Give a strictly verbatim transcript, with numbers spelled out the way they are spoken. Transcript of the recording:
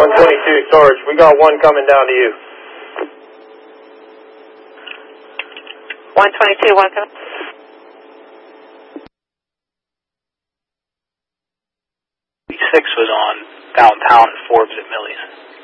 one twenty-two, Sarge. We got one coming down to you. one twenty-two, one coming. six was on downtown at Forbes at Millies.